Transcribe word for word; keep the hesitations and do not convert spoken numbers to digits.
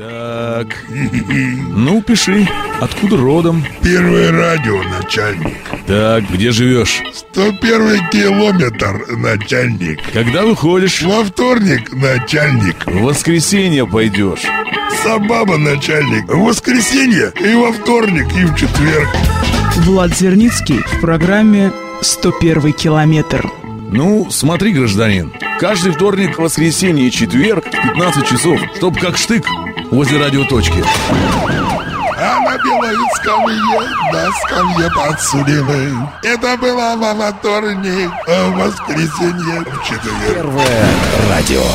Так, ну пиши, откуда родом? Первое радио, начальник. Так, где живешь? Сто первый километр, начальник. Когда выходишь? Во вторник, начальник. В воскресенье пойдешь. Собаба, начальник. В воскресенье и во вторник, и в четверг. Влад Зерницкий в программе «сто первый километр». Ну, смотри, гражданин, каждый вторник, воскресенье и четверг в пятнадцать часов, чтоб как штык возле радиоточки. А на белой скамье, на скамье подсудимый. Это было во вторник, а в воскресенье в четверг. Первое радио.